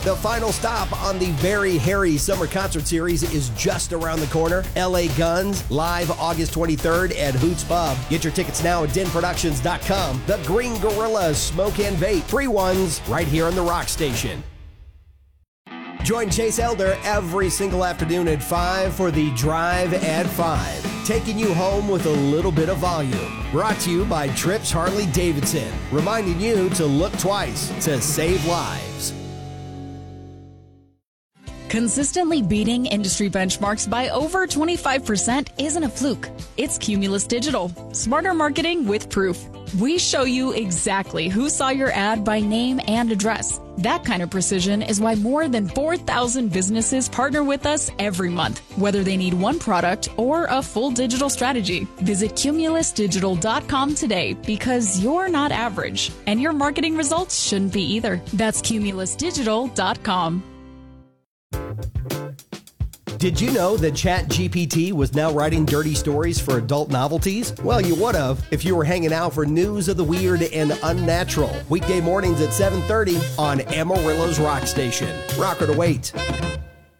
The final stop on the very hairy summer concert series is just around the corner. LA Guns, live August 23rd at Hoots Pub. Get your tickets now at denproductions.com. The Green Gorilla Smoke and Vape. Free ones right here on the Rock Station. Join Chase Elder every single afternoon at 5 for the Drive at 5. Taking you home with a little bit of volume. Brought to you by Trips Harley Davidson. Reminding you to look twice to save lives. Consistently beating industry benchmarks by over 25% isn't a fluke. It's Cumulus Digital. Smarter marketing with proof. We show you exactly who saw your ad by name and address. That kind of precision is why more than 4,000 businesses partner with us every month, whether they need one product or a full digital strategy. Visit cumulusdigital.com today because you're not average, and your marketing results shouldn't be either. That's cumulusdigital.com. Did you know that ChatGPT was now writing dirty stories for adult novelties? Well, you would have if you were hanging out for news of the weird and unnatural. Weekday mornings at 7:30 on Amarillo's Rock Station. Rocker to wait.